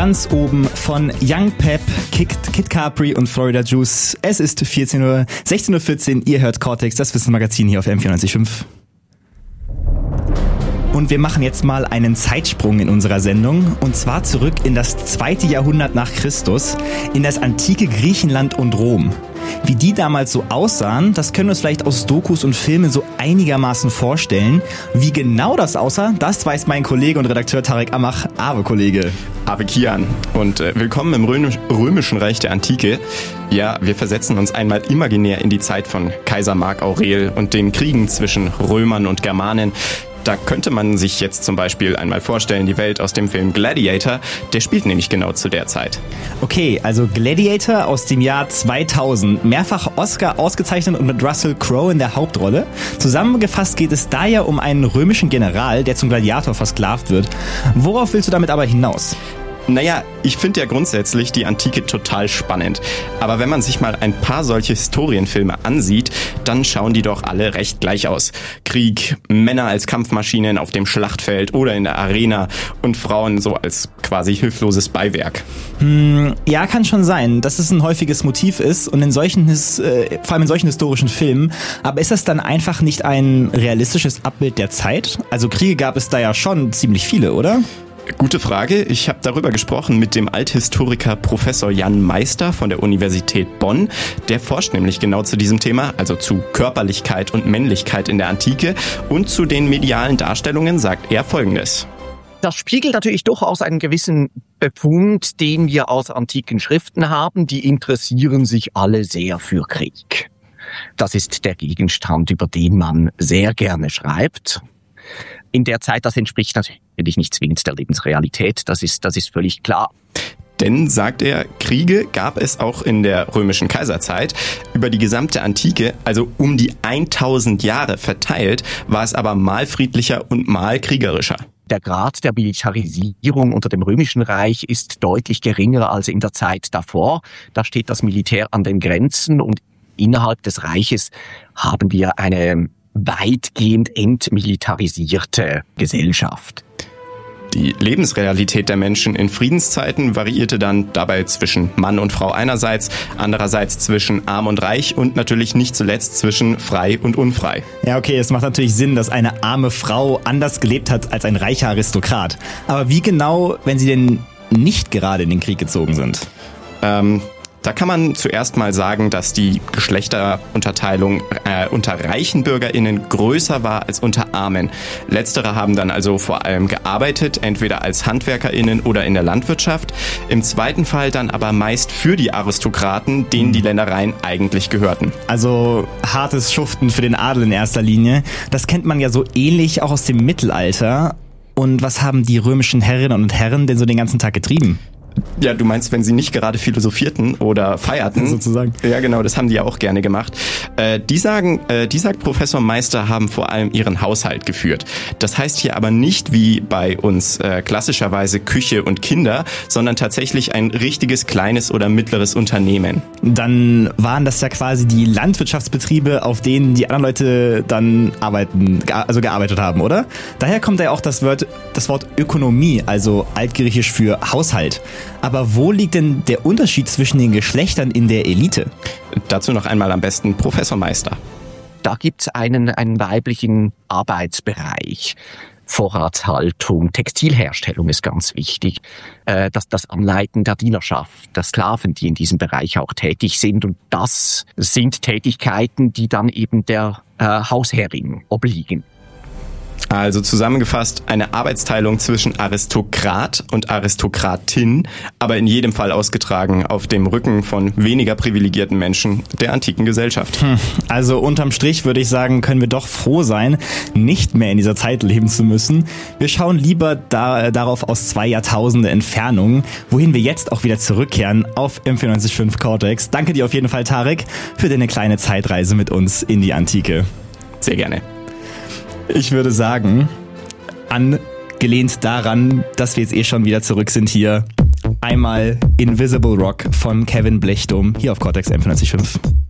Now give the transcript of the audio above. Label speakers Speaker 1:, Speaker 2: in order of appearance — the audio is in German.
Speaker 1: ganz oben von Young Pep, Kid Capri und Florida Juice. Es ist 16:14 Uhr, ihr hört Cortex, das Wissensmagazin hier auf M94.5. Und wir machen jetzt mal einen Zeitsprung in unserer Sendung, und zwar zurück in das 2. Jahrhundert nach Christus, in das antike Griechenland und Rom. Wie die damals so aussahen, das können wir uns vielleicht aus Dokus und Filmen so einigermaßen vorstellen. Wie genau das aussah, das weiß mein Kollege und Redakteur Tarek Amach. Ave, Kollege.
Speaker 2: Ave Kian und willkommen im römischen Reich der Antike. Ja, wir versetzen uns einmal imaginär in die Zeit von Kaiser Mark Aurel und den Kriegen zwischen Römern und Germanen. Da könnte man sich jetzt zum Beispiel einmal vorstellen, die Welt aus dem Film Gladiator, der spielt nämlich genau zu der Zeit.
Speaker 1: Okay, also Gladiator aus dem Jahr 2000, mehrfach Oscar ausgezeichnet und mit Russell Crowe in der Hauptrolle. Zusammengefasst geht es da ja um einen römischen General, der zum Gladiator versklavt wird. Worauf willst du damit aber hinaus?
Speaker 2: Naja, ich finde ja grundsätzlich die Antike total spannend. Aber wenn man sich mal ein paar solche Historienfilme ansieht, dann schauen die doch alle recht gleich aus. Krieg, Männer als Kampfmaschinen auf dem Schlachtfeld oder in der Arena und Frauen so als quasi hilfloses Beiwerk.
Speaker 1: Ja, kann schon sein, dass es ein häufiges Motiv ist und vor allem in solchen historischen Filmen. Aber ist das dann einfach nicht ein realistisches Abbild der Zeit? Also Kriege gab es da ja schon ziemlich viele, oder?
Speaker 2: Gute Frage. Ich habe darüber gesprochen mit dem Althistoriker Professor Jan Meister von der Universität Bonn. Der forscht nämlich genau zu diesem Thema, also zu Körperlichkeit und Männlichkeit in der Antike. Und zu den medialen Darstellungen sagt er Folgendes.
Speaker 3: Das spiegelt natürlich durchaus einen gewissen Befund, den wir aus antiken Schriften haben. Die interessieren sich alle sehr für Krieg. Das ist der Gegenstand, über den man sehr gerne schreibt. In der Zeit, das entspricht natürlich nicht zwingend der Lebensrealität, das ist völlig klar.
Speaker 2: Denn, sagt er, Kriege gab es auch in der römischen Kaiserzeit. Über die gesamte Antike, also um die 1000 Jahre verteilt, war es aber mal friedlicher und mal kriegerischer.
Speaker 3: Der Grad der Militarisierung unter dem Römischen Reich ist deutlich geringer als in der Zeit davor. Da steht das Militär an den Grenzen und innerhalb des Reiches haben wir eine weitgehend entmilitarisierte Gesellschaft.
Speaker 2: Die Lebensrealität der Menschen in Friedenszeiten variierte dann dabei zwischen Mann und Frau einerseits, andererseits zwischen arm und reich und natürlich nicht zuletzt zwischen frei und unfrei.
Speaker 1: Ja, okay, es macht natürlich Sinn, dass eine arme Frau anders gelebt hat als ein reicher Aristokrat. Aber wie genau, wenn sie denn nicht gerade in den Krieg gezogen sind?
Speaker 2: Da kann man zuerst mal sagen, dass die Geschlechterunterteilung unter reichen BürgerInnen größer war als unter Armen. Letztere haben dann also vor allem gearbeitet, entweder als HandwerkerInnen oder in der Landwirtschaft. Im zweiten Fall dann aber meist für die Aristokraten, denen die Ländereien eigentlich gehörten.
Speaker 1: Also hartes Schuften für den Adel in erster Linie. Das kennt man ja so ähnlich auch aus dem Mittelalter. Und was haben die römischen Herrinnen und Herren denn so den ganzen Tag getrieben?
Speaker 2: Ja, du meinst, wenn sie nicht gerade philosophierten oder feierten.
Speaker 1: Sozusagen.
Speaker 2: Ja, genau, das haben die ja auch gerne gemacht. Die sagt Professor Meister, haben vor allem ihren Haushalt geführt. Das heißt hier aber nicht wie bei uns klassischerweise Küche und Kinder, sondern tatsächlich ein richtiges kleines oder mittleres Unternehmen.
Speaker 1: Dann waren das ja quasi die Landwirtschaftsbetriebe, auf denen die anderen Leute dann gearbeitet haben, oder? Daher kommt ja auch das Wort Ökonomie, also altgriechisch für Haushalt. Aber wo liegt denn der Unterschied zwischen den Geschlechtern in der Elite?
Speaker 2: Dazu noch einmal am besten Professor Meister.
Speaker 3: Da gibt's einen weiblichen Arbeitsbereich. Vorratshaltung, Textilherstellung ist ganz wichtig. Das Anleiten der Dienerschaft, der Sklaven, die in diesem Bereich auch tätig sind. Und das sind Tätigkeiten, die dann eben der Hausherrin obliegen.
Speaker 2: Also zusammengefasst eine Arbeitsteilung zwischen Aristokrat und Aristokratin, aber in jedem Fall ausgetragen auf dem Rücken von weniger privilegierten Menschen der antiken Gesellschaft.
Speaker 1: Also unterm Strich würde ich sagen, können wir doch froh sein, nicht mehr in dieser Zeit leben zu müssen. Wir schauen lieber darauf aus 2 Jahrtausende Entfernung, wohin wir jetzt auch wieder zurückkehren auf M94.5 Cortex. Danke dir auf jeden Fall, Tarek, für deine kleine Zeitreise mit uns in die Antike.
Speaker 2: Sehr gerne.
Speaker 1: Ich würde sagen, angelehnt daran, dass wir jetzt schon wieder zurück sind hier, einmal Invisible Rock von Kevin Blechdom hier auf Cortex M94.5.